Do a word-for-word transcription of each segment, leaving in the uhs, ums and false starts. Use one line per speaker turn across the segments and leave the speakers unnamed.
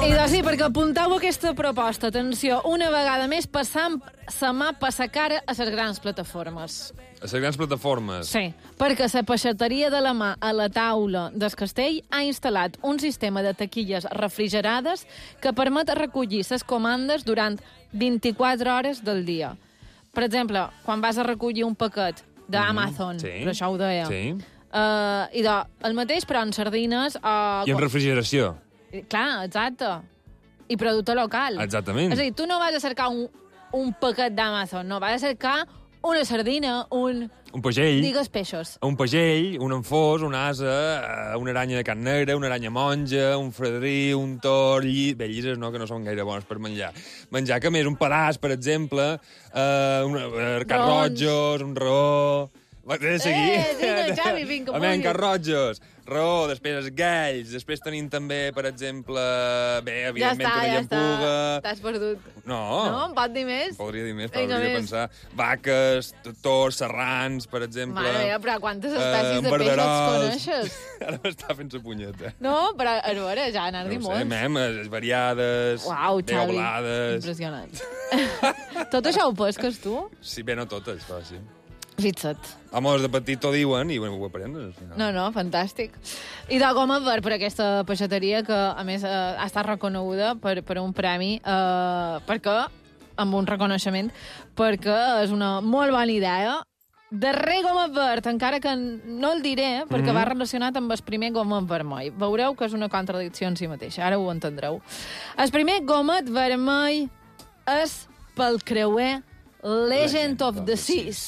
I doncs sí, perquè apunteu aquesta proposta. Atenció, una vegada més passam sa mà per sa cara a les grans plataformes.
A les grans plataformes?
Sí, perquè la peixateria de la mà a la taula del castell ha instal·lat un sistema de taquilles refrigerades que permet recollir les comandes durant vint-i-quatre hores del dia. Per exemple, quan vas a recollir un paquet d'Amazon,
mm, sí,
per això ho deia,
sí.
uh, i de, el mateix però en sardines... Uh,
I en refrigeració.
Clar, exacte. I producte local.
Exactament.
És a dir, tu no vas a cercar un, un paquet d'Amazon, no, vas a cercar una sardina, un...
Un pagell.
Digues peixos.
Un pagell, un enfós, una asa, una aranya de carn negra, una aranya monja, un fredrí, un tor, lli... Bé, llises no, que no són gaire bones per menjar. Menjar que més, un pedaç, per exemple, uh, un, uh, carrotjos, un raó... Va, de seguir.
Eh, vinga, Xavi, vinga,
a veure, carrotjos, raó, després els galls, després tenim també, per exemple, bé, evidentment,
ja està,
una
ja
llampuga...
està, t'has perdut.
No.
No, em pot dir més?
Podria dir més, però
Vinga,
hauria de
més.
pensar. Vaques, tors, serrans, per exemple...
Mare meva, però quantes espècies
eh,
de peixos
verderols.
coneixes?
Ara m'està fent sa punyeta.
No, però a veure, ja n'ha dit
No ho sé,
molts.
memes, variades,
Uau, Xavi,
beoblades...
impressionant. Tot això ho pesques tu?
Sí, bé, no totes, però sí.
Fixa't.
Home, de petit t'ho diuen i bueno, ho aprendes.
No, no, fantàstic. I de goma per, per aquesta peixateria que, a més, eh, ha estat reconeguda per, per un premi, eh, perquè, amb un reconeixement, perquè és una molt bona idea. Darrer goma verd, encara que no el diré, perquè mm-hmm. va relacionat amb el primer gomet vermell. Veureu que és una contradicció en si mateixa, ara ho entendreu. El primer gomet vermell és pel creuer Legend, Legend of the Seas.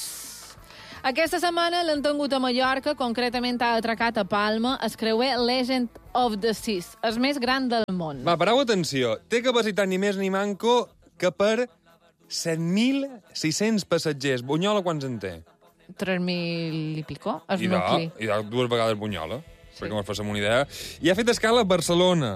Aquesta setmana l'han tingut a Mallorca, concretament ha atracat a Palma, el creuer Legend of the Seas, el més gran del món.
Va, pareu atenció. Té capacitat ni més ni manco que per set mil sis-cents passatgers. Bunyola quants en té?
tres mil i pico? És
I de,
nucli.
I de dues vegades Bunyola, sí. Perquè ens facem una idea. I ha fet escala a Barcelona,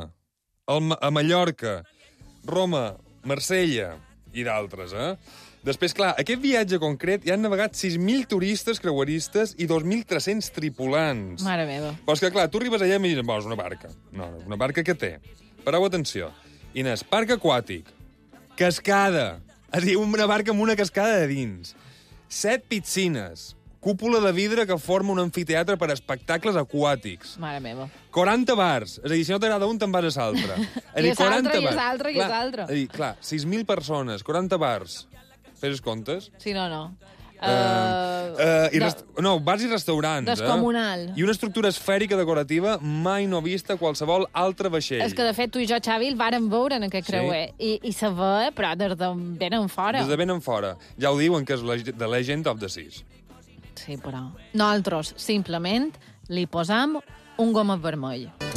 a Mallorca, Roma, Marsella i d'altres, eh? Després, clar, aquest viatge concret hi han navegat sis mil turistes creueristes i dos mil tres-cents tripulants.
Mare meva.
Però és que, clar, tu arribes allà i dius, bo, és una barca. No, no, una barca que té. Pareu atenció. Inés, parc aquàtic, cascada, és a dir, una barca amb una cascada de dins, set piscines, cúpula de vidre que forma un amfiteatre per a espectacles aquàtics.
Mare meva.
quaranta bars. És a dir, si no t'agrada un, te'n vas a l'altre.
I és altre, i és altre, i és altre.
És a dir, clar, sis mil persones, quaranta bars. Fes comptes?
Sí, no, no.
Uh, uh, i rest... No, bars i restaurants.
Descomunal.
Eh? I una estructura esfèrica decorativa mai no vista a qualsevol altre vaixell.
És que, de fet, tu i jo, Xavi, el vàrem veure en aquest creuer. Sí. I, i se ve, però des de ben en fora.
Des de ben en fora. Ja ho diuen, que és la, The Legend of the Seas.
Sí, però... Nosaltres, simplement, li posam un gomet vermell.